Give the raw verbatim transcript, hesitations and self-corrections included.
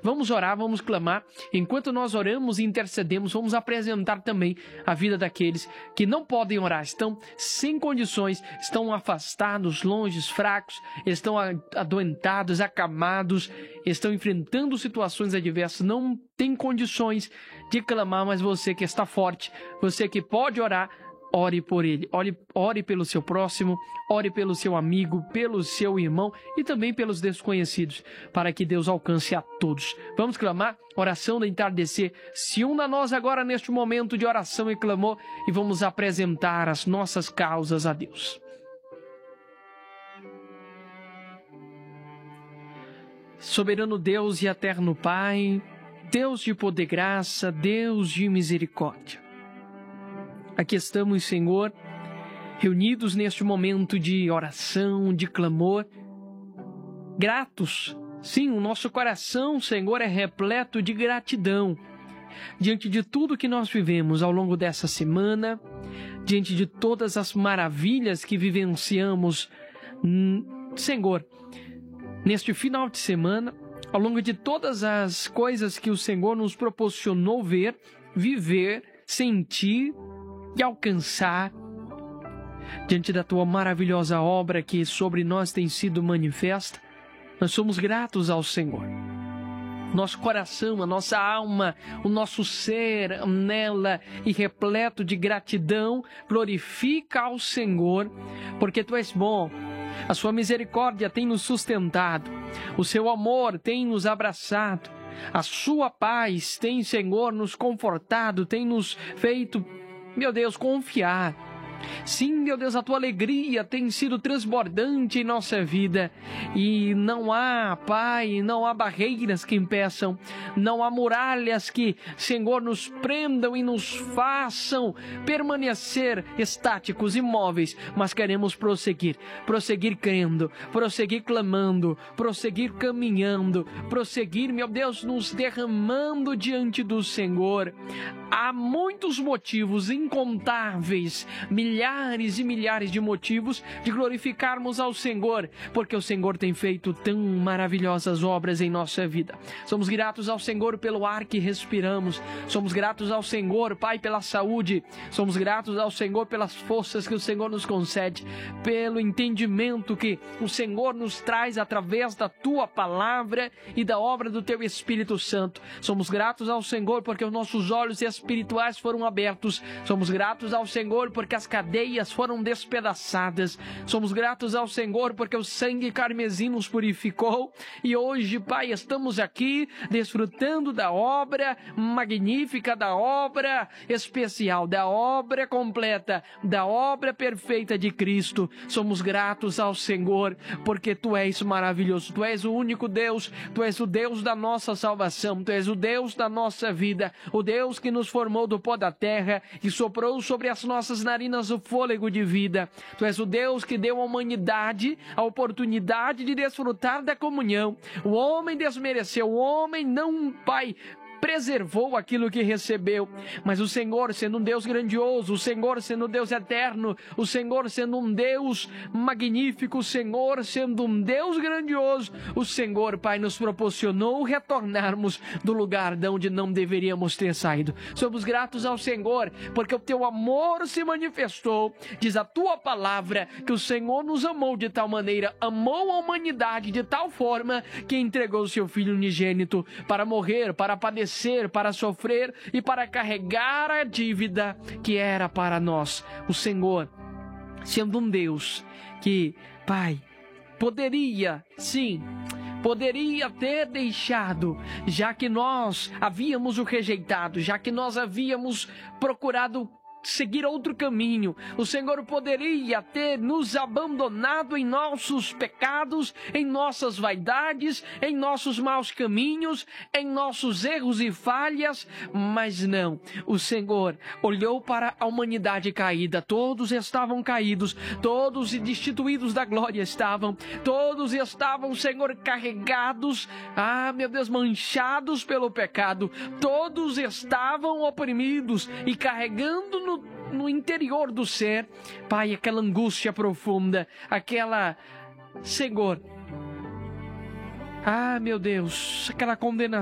Vamos orar, vamos clamar. Enquanto nós oramos e intercedemos, vamos apresentar também a vida daqueles que não podem orar, estão sem condições, estão afastados, longe, fracos, estão adoentados, acamados, estão enfrentando situações adversas, não têm condições de clamar, mas você que está forte, você que pode orar, ore por ele, ore, ore pelo seu próximo, ore pelo seu amigo, pelo seu irmão e também pelos desconhecidos, para que Deus alcance a todos. Vamos clamar, oração do entardecer. Se una nós agora neste momento de oração e clamor e vamos apresentar as nossas causas a Deus. Soberano Deus e eterno Pai, Deus de poder e graça, Deus de misericórdia. Aqui estamos, Senhor, reunidos neste momento de oração, de clamor, gratos. Sim, o nosso coração, Senhor, é repleto de gratidão diante de tudo que nós vivemos ao longo dessa semana, diante de todas as maravilhas que vivenciamos, Senhor, neste final de semana, ao longo de todas as coisas que o Senhor nos proporcionou ver, viver, sentir e alcançar, diante da Tua maravilhosa obra que sobre nós tem sido manifesta, nós somos gratos ao Senhor. Nosso coração, a nossa alma, o nosso ser nela e repleto de gratidão, glorifica ao Senhor, porque Tu és bom. A Sua misericórdia tem nos sustentado, o Seu amor tem nos abraçado, a Sua paz tem, Senhor, nos confortado, tem nos feito, meu Deus, confiar. Sim, meu Deus, a Tua alegria tem sido transbordante em nossa vida. E não há, Pai, não há barreiras que impeçam, não há muralhas que, Senhor, nos prendam e nos façam permanecer estáticos, imóveis, mas queremos prosseguir, prosseguir crendo, prosseguir clamando, prosseguir caminhando, prosseguir, meu Deus, nos derramando diante do Senhor. Há muitos motivos incontáveis, milhares e milhares de motivos de glorificarmos ao Senhor, porque o Senhor tem feito tão maravilhosas obras em nossa vida. Somos gratos ao Senhor pelo ar que respiramos, somos gratos ao Senhor, Pai, pela saúde, somos gratos ao Senhor pelas forças que o Senhor nos concede, pelo entendimento que o Senhor nos traz através da Tua palavra e da obra do Teu Espírito Santo. Somos gratos ao Senhor porque os nossos olhos espirituais foram abertos, somos gratos ao Senhor porque as cadeias foram despedaçadas, somos gratos ao Senhor porque o sangue carmesim nos purificou e hoje, Pai, estamos aqui desfrutando da obra magnífica, da obra especial, da obra completa, da obra perfeita de Cristo. Somos gratos ao Senhor porque Tu és maravilhoso, Tu és o único Deus, Tu és o Deus da nossa salvação, Tu és o Deus da nossa vida, o Deus que nos formou do pó da terra e soprou sobre as nossas narinas o fôlego de vida. Tu és o Deus que deu à humanidade a oportunidade de desfrutar da comunhão. O homem desmereceu, o homem não, Pai, preservou aquilo que recebeu, mas o Senhor sendo um Deus grandioso, o Senhor sendo um Deus eterno, o Senhor sendo um Deus magnífico, o Senhor sendo um Deus grandioso, o Senhor, Pai, nos proporcionou retornarmos do lugar de onde não deveríamos ter saído. Somos gratos ao Senhor, porque o Teu amor se manifestou. Diz a Tua palavra que o Senhor nos amou de tal maneira, amou a humanidade de tal forma que entregou o Seu Filho unigênito para morrer, para padecer, para sofrer e para carregar a dívida que era para nós. O Senhor, sendo um Deus que, Pai, poderia, sim, poderia ter deixado, já que nós havíamos o rejeitado, já que nós havíamos procurado seguir outro caminho, o Senhor poderia ter nos abandonado em nossos pecados, em nossas vaidades, em nossos maus caminhos, em nossos erros e falhas, mas não. O Senhor olhou para a humanidade caída, todos estavam caídos, todos destituídos da glória estavam, todos estavam, Senhor, carregados, ah, meu Deus, manchados pelo pecado, todos estavam oprimidos e carregando no no interior do ser, Pai, aquela angústia profunda, aquela, Senhor, ah, meu Deus, aquela condenação